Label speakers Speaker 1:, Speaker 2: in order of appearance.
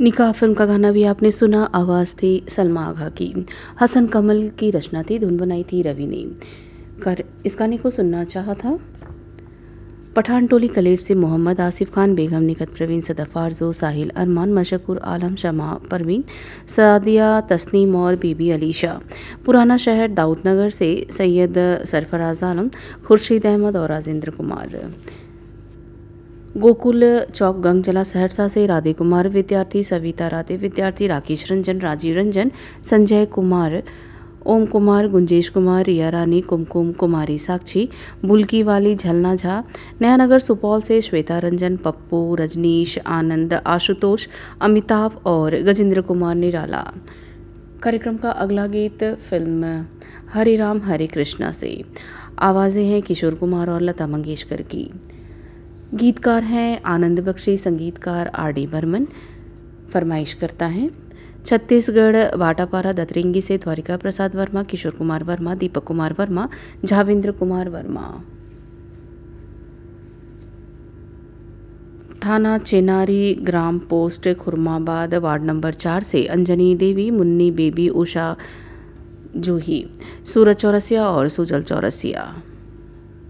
Speaker 1: निकाह फिल्म का गाना भी आपने सुना। आवाज़ थी सलमा आगा की। हसन कमल की रचना थी, धुन बनाई थी रवि ने। इस गाने को सुनना चाहा था पठान टोली कलेट से मोहम्मद आसिफ खान, बेगम निकत प्रवीण, सदफ आरजू, साहिल अरमान, मशकूर आलम, शमा परवीन, सादिया तस्नीम और बीबी अलीशा। पुराना शहर दाऊदनगर से सैयद सरफराज आलम, खुर्शीद अहमद और राजेंद्र कुमार। गोकुल चौक गंगजला सहरसा से राधे कुमार विद्यार्थी, सविता राधे विद्यार्थी, राकेश रंजन, राजीव रंजन, संजय कुमार, ओम कुमार, गुंजेश कुमार, रिया रानी, कुमकुम कुमारी, साक्षी, बुल्की वाली, झलना झा। नयानगर सुपौल से श्वेता रंजन, पप्पू, रजनीश, आनंद, आशुतोष, अमिताभ और गजेंद्र कुमार निराला। कार्यक्रम का अगला गीत फिल्म हरे राम हरे कृष्णा से। आवाज़ें हैं किशोर कुमार और लता मंगेशकर की। गीतकार हैं आनंद बख्शी, संगीतकार आर.डी. बर्मन। फरमाइश करता है छत्तीसगढ़ भाटापारा दतरिंगी से द्वारिका प्रसाद वर्मा, किशोर कुमार वर्मा, दीपक कुमार वर्मा, झावेंद्र कुमार वर्मा। थाना चेनारी, ग्राम पोस्ट खुरमाबाद, वार्ड नंबर 4 से अंजनी देवी, मुन्नी बेबी, उषा जूही, सूरज चौरसिया और सुजल चौरसिया।